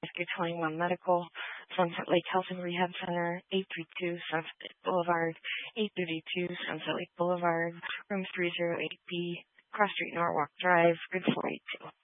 Rescue 21 Medical, Sunset Lake Health and Rehab Center, 832 Sunset Lake Boulevard, 832 Sunset Lake Boulevard, room 308B, Cross Street, Norwalk Drive, grid 482.